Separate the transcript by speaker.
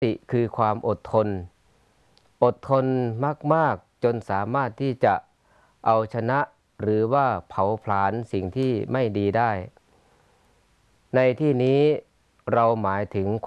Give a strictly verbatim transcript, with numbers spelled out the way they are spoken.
Speaker 1: ติคือความอดทนอดทนมากๆจนสามารถที่จะเอาชนะหรือว่าเผาผลาญสิ่งที่ไม่ดีได้ในที่นี้เราหมายถึง